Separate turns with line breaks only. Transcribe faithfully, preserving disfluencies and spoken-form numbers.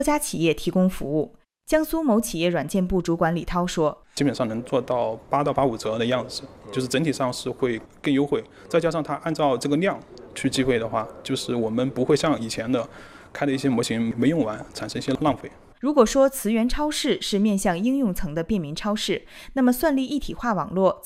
多家企业提供服务。江苏某企业软件部主管李涛说，
基本上能做到八到八五折的样子，就是整体上是会更优惠，再加上它按照这个量去计费的话，就是我们不会像以前的开的一些模型没用完产生一些浪费。
如果说慈源超市是面向应用层的便民超市，那么算力一体化网络